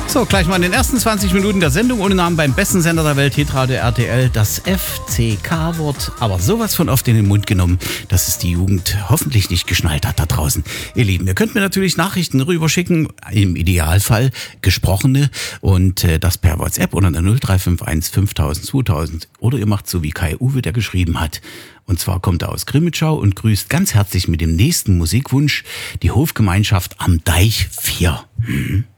So, gleich mal in den ersten 20 Minuten der Sendung ohne Namen beim besten Sender der Welt, Hitradio RTL, das FCK-Wort, aber sowas von oft in den Mund genommen, dass es die Jugend hoffentlich nicht geschnallt hat da draußen. Ihr Lieben, ihr könnt mir natürlich Nachrichten rüberschicken, im Idealfall gesprochene und das per WhatsApp unter der 0351 5000 2000 oder ihr macht so wie Kai Uwe, der geschrieben hat. Und zwar kommt er aus Grimmitschau und grüßt ganz herzlich mit dem nächsten Musikwunsch die Hofgemeinschaft am Deich 4.